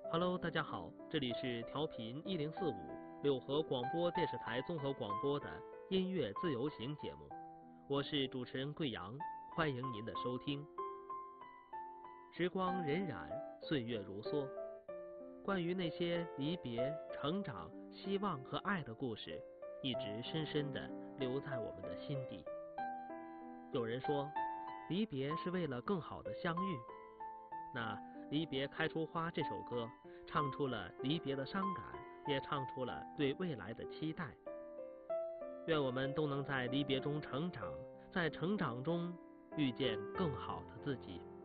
Hello，大家好，这里是调频1045柳河广播电视台综合广播的音乐自由行节目，我是主持人贵阳，欢迎您的收听。时光荏苒，岁月如梭，关于那些离别、成长、希望和爱的故事，一直深深地留在我们的心底。有人说，离别是为了更好的相遇。那《离别开出花》这首歌唱出了离别的伤感，也唱出了对未来的期待。愿我们都能在离别中成长，在成长中遇见更好的自己。